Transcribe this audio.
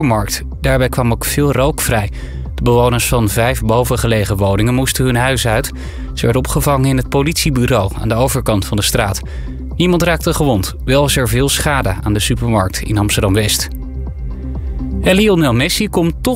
supermarkt. Daarbij kwam ook veel rook vrij. De bewoners van 5 bovengelegen woningen moesten hun huis uit. Ze werden opgevangen in het politiebureau aan de overkant van de straat. Niemand raakte gewond. Wel is er veel schade aan de supermarkt in Amsterdam-West. En Lionel Messi komt toch